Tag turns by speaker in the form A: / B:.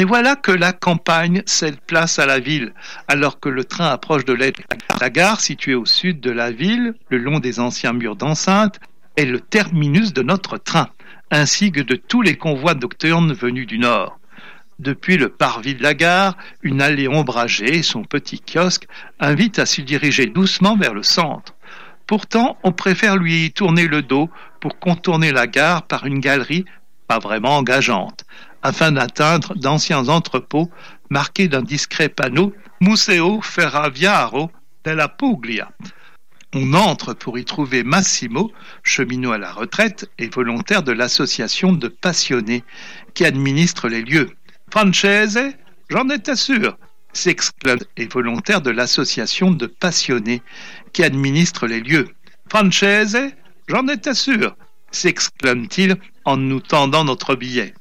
A: Et voilà que la campagne cède place à la ville, alors que le train approche de la gare située au sud de la ville, le long des anciens murs d'enceinte, est le terminus de notre train, ainsi que de tous les convois nocturnes venus du nord. Depuis le parvis de la gare, une allée ombragée et son petit kiosque invitent à s'y diriger doucement vers le centre. Pourtant, on préfère lui tourner le dos pour contourner la gare par une galerie pas vraiment engageante, afin d'atteindre d'anciens entrepôts marqués d'un discret panneau Museo Ferroviario della Puglia. On entre pour y trouver Massimo, cheminot à la retraite et volontaire de l'association de passionnés qui administre les lieux. Francese, j'en étais sûr, s'exclame et volontaire de l'association de passionnés qui administre les lieux. Francese, j'en étais sûr, s'exclame-t-il en nous tendant notre billet.